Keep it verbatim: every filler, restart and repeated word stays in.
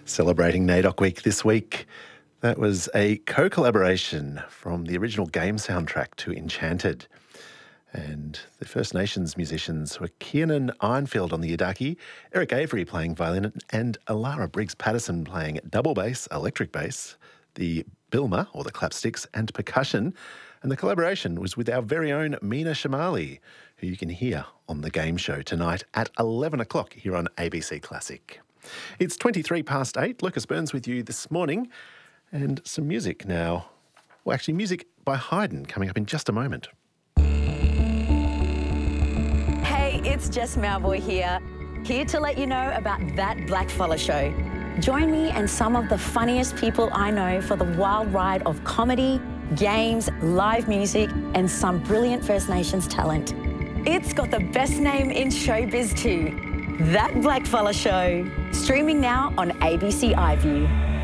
Celebrating NAIDOC Week this week. That was a co-collaboration from the original game soundtrack to Enchanted. And the First Nations musicians were Kiernan Ironfield on the Yidaki, Eric Avery playing violin, and Alara Briggs-Patterson playing double bass, electric bass, the bilma, or the clapsticks, and percussion. And the collaboration was with our very own Mina Shamali, who you can hear on the game show tonight at eleven o'clock here on A B C Classic. It's twenty-three past eight. Lucas Burns with you this morning. And some music now. Well, actually, music by Haydn coming up in just a moment. Hey, it's Jess Mauboy here. Here to let you know about That Blackfella Show. Join me and some of the funniest people I know for the wild ride of comedy, games, live music, and some brilliant First Nations talent. It's got the best name in showbiz too. That Blackfella Show. Streaming now on A B C iView.